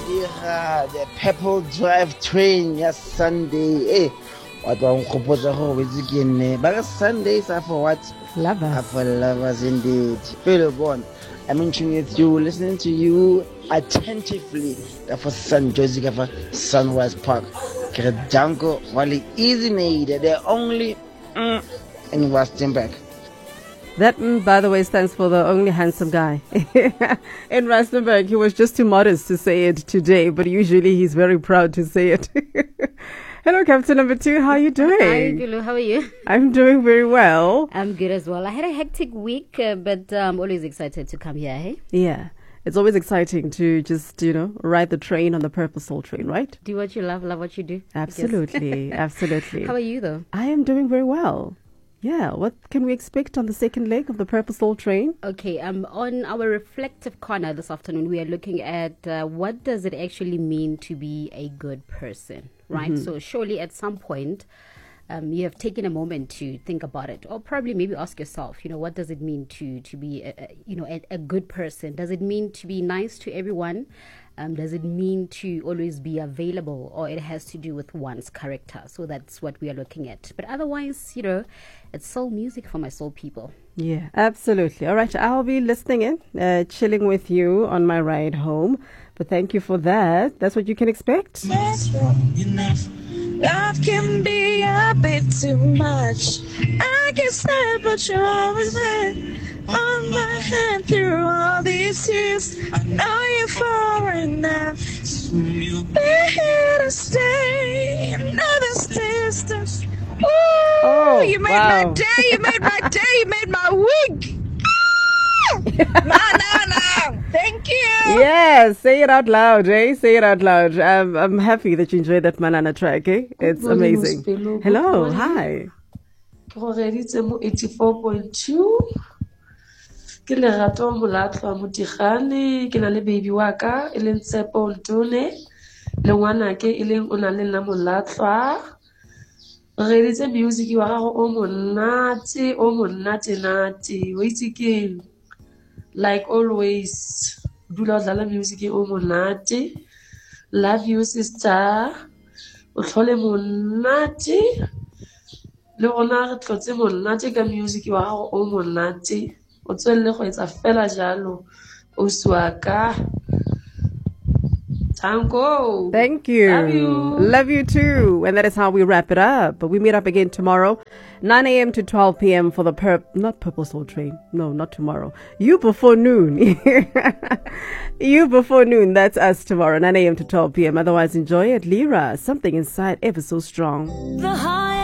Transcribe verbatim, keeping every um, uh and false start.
Lira, the Purple Drive train, yes, Sunday. Eh, what one kupota ho wizigine. But Sundays are for what? Lovers. Are for lovers indeed. Feel gone. I'm in with you, listening to you attentively. For San Jose, for Sunrise Park. Janko, Wally Easy Made, the only mm, in Rustenburg. That, mm, by the way, stands for the only handsome guy in Rustenburg. He was just too modest to say it today, but usually he's very proud to say it. Hello, Captain Number Two. How are you doing? Hi, Gulu. How are you? I'm doing very well. I'm good as well. I had a hectic week, uh, but I'm always excited to come here, hey? Yeah. It's always exciting to just, you know, ride the train on the Purple Soul train, right? Do what you love, love what you do. Absolutely. Absolutely. How are you, though? I am doing very well. Yeah, what can we expect on the second leg of the Purple Soul train? Okay, um, on our reflective corner this afternoon, we are looking at uh, what does it actually mean to be a good person, right? Mm-hmm. So surely at some point, um, you have taken a moment to think about it, or probably maybe ask yourself, you know, what does it mean to to be, a, a, you know, a, a good person? Does it mean to be nice to everyone? Um, does it mean to always be available, or it has to do with one's character? So that's what we are looking at. But otherwise, you know, it's soul music for my soul people. Yeah, absolutely. All right, I'll be listening in, uh, chilling with you on my ride home. But thank you for that. That's what you can expect. That's wrong enough. Love can be a bit too much. I can stand, but you're always there. On my hand through all these years, I know you're far enough. We're here to stay, another distance. Ooh, oh, you made wow. my day, you made my day, you made my week. No, no, no. Thank you. Yes, say it out loud, eh? Say it out loud. I'm, I'm happy that you enjoyed that Manana track, eh? It's amazing. Hello, hi. eighty-four point two. Ke lerato molatlo mo Tigane, ke na le baby wa ka e leng Tsepo Ntone le ngwana ke e leng o na le nna molatlwa. Re ditse music wa gago o monate o monate nate o itse ke like always dula o dlala music o monate. Love you sister o tlhole monate le rona re tlotse monate ka music wa gago o monate. Tango. Thank you. Love you. Love you too. And that is how we wrap it up. But we meet up again tomorrow, nine a.m. to twelve p.m. for the perp, not Purple Soul train. No, not tomorrow. You before noon. You before noon. That's us tomorrow, nine a.m. to twelve p.m. Otherwise, enjoy it. Lira, something inside ever so strong. The high